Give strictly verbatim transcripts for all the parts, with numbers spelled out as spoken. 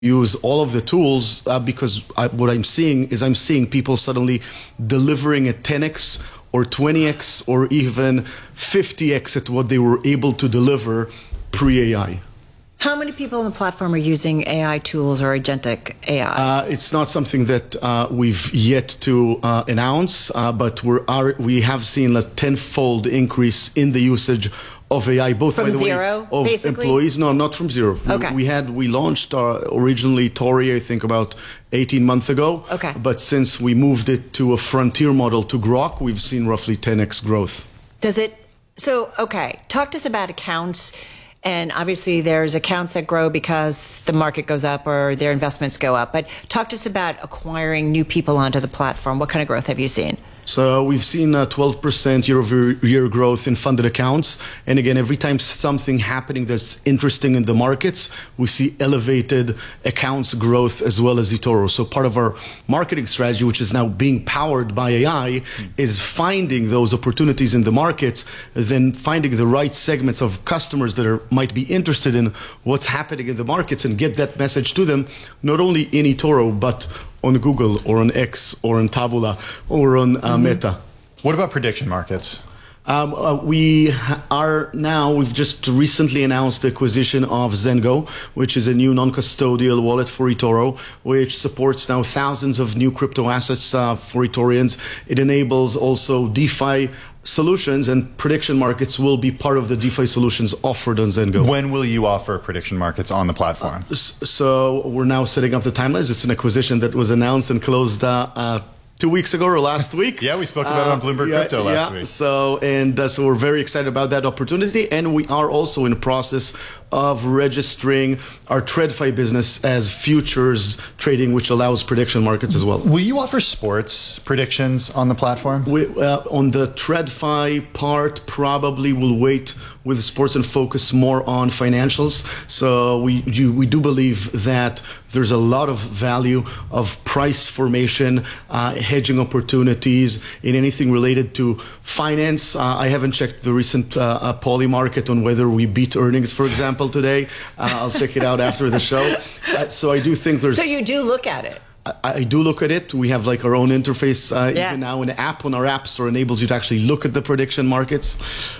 use all of the tools uh, because I, what I'm seeing is I'm seeing people suddenly delivering at ten x or twenty x or even fifty x at what they were able to deliver pre-A I. How many people on the platform are using A I tools or agentic A I? Uh, it's not something that uh, we've yet to uh, announce, uh, but we're, are, we have seen a tenfold increase in the usage of A I, both from by the zero, way of basically? employees. No, not from zero. Okay. We, we had we launched uh, originally Tori, I think, about eighteen months ago. Okay. But since we moved it to a frontier model to Grok, we've seen roughly ten x growth. Does it? So, okay, talk to us about accounts. And obviously, there's accounts that grow because the market goes up or their investments go up. But talk to us about acquiring new people onto the platform. What kind of growth have you seen? So we've seen a twelve percent year-over-year growth in funded accounts. And again, every time something happening that's interesting in the markets, we see elevated accounts growth as well as eToro. So part of our marketing strategy, which is now being powered by A I, mm. is finding those opportunities in the markets, then finding the right segments of customers that are, might be interested in what's happening in the markets and get that message to them, not only in eToro, but on Google or on X or on Taboola or on uh, mm-hmm. Meta. What about prediction markets? Um, uh, we are now, we've just recently announced the acquisition of Zengo, which is a new non-custodial wallet for eToro, which supports now thousands of new crypto assets uh, for eTorians. It enables also DeFi solutions, and prediction markets will be part of the DeFi solutions offered on Zengo. When will you offer prediction markets on the platform? Uh, so we're now setting up the timelines. It's an acquisition that was announced and closed uh, uh, two weeks ago or last week. Yeah, we spoke about uh, it on Bloomberg yeah, Crypto last yeah. week. So, and uh, so we're very excited about that opportunity. And we are also in the process of registering our TradFi business as futures trading, which allows prediction markets as well. Will you offer sports predictions on the platform? We, uh, on the TradFi part, probably we'll wait with sports and focus more on financials. So we you, we do believe that there's a lot of value of price formation, uh, hedging opportunities in anything related to finance. Uh, I haven't checked the recent uh, uh, Poly market on whether we beat earnings, for example, today. Uh, I'll check it out after the show. Uh, so I do think there's... So you do look at it? I, I do look at it. We have like our own interface. Uh, yeah. Even now an app on our app store enables you to actually look at the prediction markets.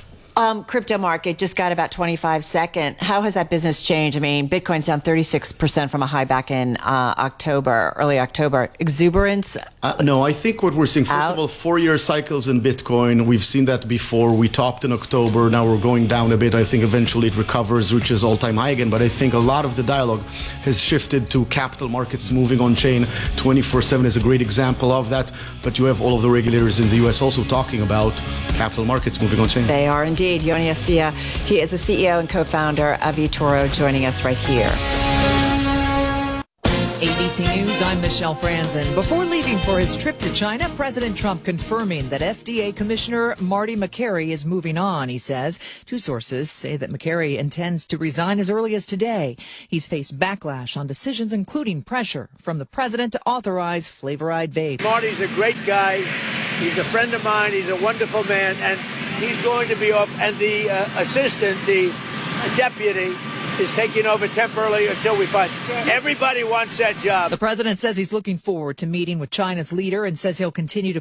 Um, crypto market just got about twenty-five second. How has that business changed? I mean, Bitcoin's down thirty-six percent from a high back in uh, October, early October. Exuberance? Uh, no, I think what we're seeing, first out? of all, four-year cycles in Bitcoin. We've seen that before. We topped in October. Now we're going down a bit. I think eventually it recovers, reaches all-time high again. But I think a lot of the dialogue has shifted to capital markets moving on-chain. twenty-four seven is a great example of that. But you have all of the regulators in the U S also talking about capital markets moving on-chain. They are indeed. Yoni Assia, he is the C E O and co-founder of eToro, joining us right here. A B C News, I'm Michelle Franzen. Before leaving for his trip to China, President Trump confirming that F D A Commissioner Marty Makary is moving on, he says. Two sources say that Makary intends to resign as early as today. He's faced backlash on decisions, including pressure from the president to authorize Flavoride vape. Marty's a great guy. He's a friend of mine. He's a wonderful man. And he's going to be off. And the uh, assistant, the deputy, is taking over temporarily until we find. Everybody wants that job. The president says he's looking forward to meeting with China's leader and says he'll continue to